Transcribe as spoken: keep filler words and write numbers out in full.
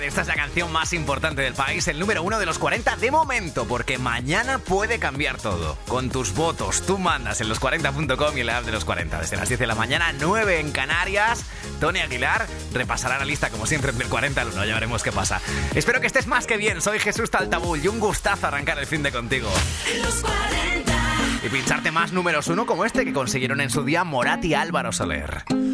Esta es la canción más importante del país, el número uno de los cuarenta de momento, porque mañana puede cambiar todo. Con tus votos, tú mandas en los cuarenta punto com y en la app de los cuarenta. Desde las diez de la mañana, nueve en Canarias. Tony Aguilar repasará la lista, como siempre, del cuarenta al uno. Ya veremos qué pasa. Espero que estés más que bien. Soy Jesús Taltabul y un gustazo arrancar el fin de contigo. En los cuarenta. Y pincharte más números uno como este que consiguieron en su día Morat y Álvaro Soler.